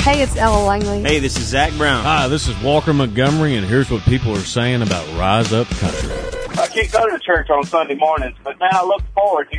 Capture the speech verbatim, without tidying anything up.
Hey, it's Ella Langley. Hey, this is Zach Brown. Hi, this is Walker Montgomery, and here's what people are saying about Rise Up Country. I can't go to church on Sunday mornings, but man, I look forward to